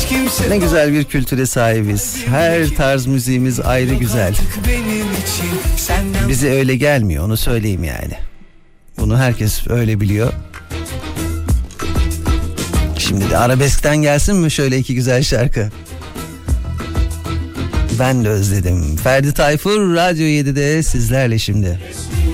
Ne güzel bir kültüre sahibiz. Her tarz müziğimiz ayrı güzel. Bize öyle gelmiyor, onu söyleyeyim yani. Bunu herkes öyle biliyor. Şimdi de arabeskten gelsin mi şöyle iki güzel şarkı? Ben de özledim. Ferdi Tayfur Radyo 7'de sizlerle şimdi.